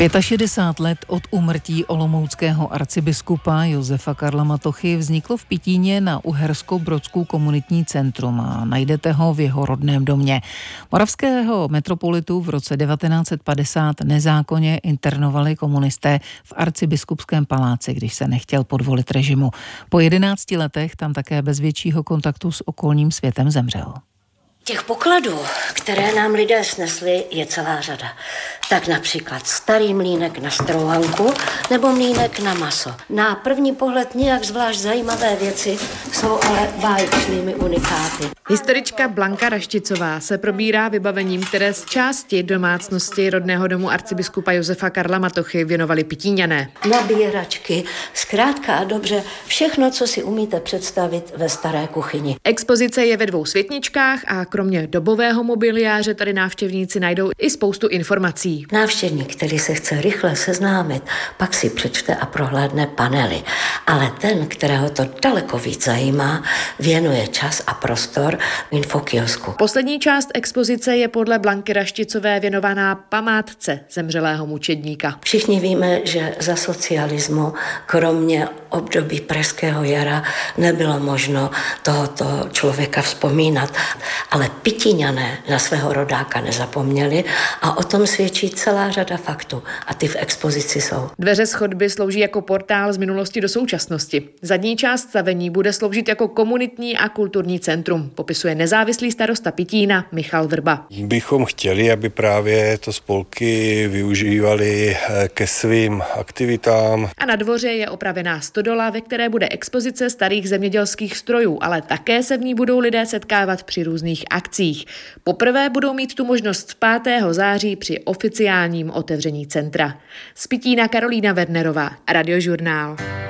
65 let od úmrtí olomouckého arcibiskupa Josefa Karla Matochy vzniklo v Pitíně na Uhersko-Brodskou komunitní centrum a najdete ho v jeho rodném domě. Moravského metropolitu v roce 1950 nezákonně internovali komunisté v arcibiskupském paláci, když se nechtěl podvolit režimu. Po 11 letech tam také bez většího kontaktu s okolním světem zemřel. Těch pokladů, které nám lidé snesli, je celá řada. Tak například starý mlýnek na strouhanku nebo mlýnek na maso. Na první pohled nějak zvlášť zajímavé věci jsou ale báječnými unikáty. Historička Blanka Rašticová se probírá vybavením, které z části domácnosti rodného domu arcibiskupa Josefa Karla Matochy věnovali Pitíňané. Nabíjeračky, zkrátka a dobře, všechno, co si umíte představit ve staré kuchyni. Expozice je ve 2 světničkách a kromě dobového mobiliáře tady návštěvníci najdou i spoustu informací. Návštěvník, který se chce rychle seznámit, pak si přečte a prohlédne panely. Ale ten, kterého to daleko víc zajímá, věnuje čas a prostor infokiosku. Poslední část expozice je podle Blanky Rašticové věnovaná památce zemřelého mučedníka. Všichni víme, že za socialismu, kromě období Pražského jara, nebylo možno tohoto člověka vzpomínat. Ale Pitíňané na svého rodáka nezapomněli a o tom svědčí celá řada faktů a ty v expozici jsou. Dveře schodby slouží jako portál z minulosti do současnosti. Zadní část stavení bude sloužit jako komunitní a kulturní centrum, popisuje nezávislý starosta Pitína Michal Vrba. Bychom chtěli, aby právě to spolky využívali ke svým aktivitám. A na dvoře je opravená stodola, ve které bude expozice starých zemědělských strojů, ale také se v ní budou lidé setkávat při různých akcích. Poprvé budou mít tu možnost 5. září při oficiálním otevření centra. Z Pitína Karolína Wernerová, Radiožurnál.